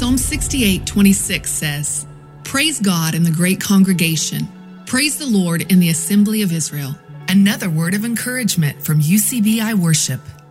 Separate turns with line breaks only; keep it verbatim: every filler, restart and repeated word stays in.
Psalm sixty-eight twenty-six says, "Praise God in the great congregation. Praise the Lord in the assembly of Israel." Another word of encouragement from U C B I Worship.